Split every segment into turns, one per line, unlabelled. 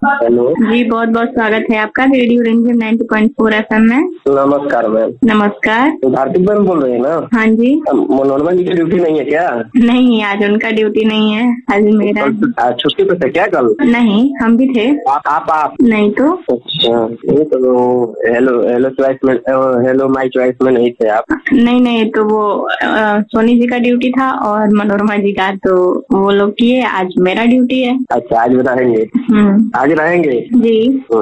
Hello
जी, बहुत बहुत स्वागत है आपका रेडियो रिमझिम 90.4 FM में।
नमस्कार मैम।
नमस्कार।
भारती मैम बोल रहे हैं ना?
हाँ जी।
मनोरमा जी की ड्यूटी नहीं है क्या?
नहीं, आज उनका ड्यूटी नहीं है, आज मेरा।
आज छुट्टी पे थे क्या कल?
नहीं, हम भी थे।
आप
नहीं तो।
अच्छा, ये तो हेलो चॉइस में, हेलो माई चॉइस में नहीं थे आप?
नहीं, तो वो सोनी जी का ड्यूटी था और मनोरमा जी का, तो वो लोग किए। आज मेरा ड्यूटी है।
अच्छा, आज रहेंगे? आज रहेंगे
जी।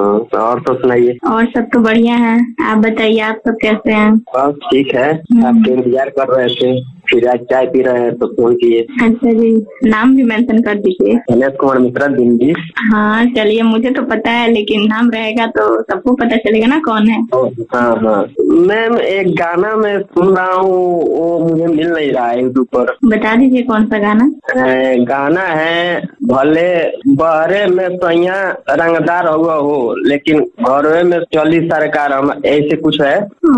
और तो सुनाइए।
और सब तो बढ़िया है, आप बताइए, आप सब कैसे हैं?
बस ठीक है, आपके इंतजार कर रहे थे, फिर आज चाय पी रहे हैं तो फोन किए।
अच्छा जी, नाम भी मेंशन कर दीजिए।
गणेश कुमार मिश्रा दिल्ली।
हाँ चलिए, मुझे तो पता है, लेकिन नाम रहेगा तो सबको पता चलेगा ना कौन है।
हाँ मैम, एक गाना मैं सुन रहा हूँ, वो मुझे मिल नहीं रहा है यूट्यूब पर।
बता दीजिए कौन सा गाना।
गाना है भले बहरे में सैया रंगदार हुआ हो, लेकिन घरवे में चली सरकार, हम ऐसे कुछ है।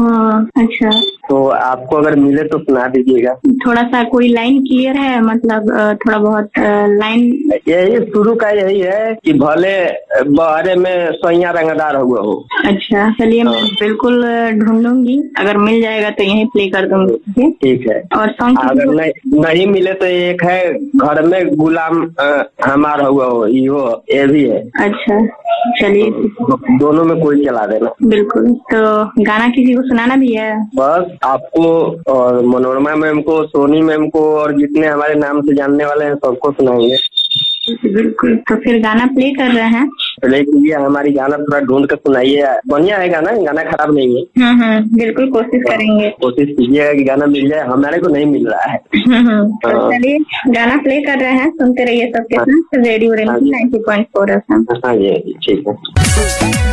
अच्छा,
तो आपको अगर मिले तो सुना दीजिएगा।
थोड़ा सा कोई लाइन क्लियर है, मतलब थोड़ा बहुत लाइन।
यही शुरू का यही है कि भले बहरे में सैया रंगदार हुआ हो।
अच्छा, चलिए मैं बिल्कुल ढूंढूंगी, अगर मिल जाएगा तो यहीं प्ले कर दूंगी।
ठीक है।
और सॉन्ग
अगर नहीं मिले तो एक है घर में गुलाम हमारा हुआ हो, ये भी है।
अच्छा, चलिए
दोनों में कोई चला देना।
बिल्कुल। तो गाना किसी को सुनाना भी है?
बस आपको और मनोरमा मैम को, सोनी मैम को, और जितने हमारे नाम से जानने वाले हैं सबको सुनाएंगे।
बिल्कुल, तो फिर गाना प्ले कर रहे हैं।
प्ले कीजिए, हमारी गाना थोड़ा ढूंढ कर सुनाइए। बढ़िया है गाना खराब नहीं है।
बिल्कुल कोशिश करेंगे।
कोशिश कीजिएगा कि गाना मिल जाए, हमारे को नहीं मिल रहा है।
तो चलिए गाना प्ले कर रहे हैं, सुनते रहिए सबके साथ रेडियो रिमझिम 90.4 FM।
हाँ जी, ठीक है।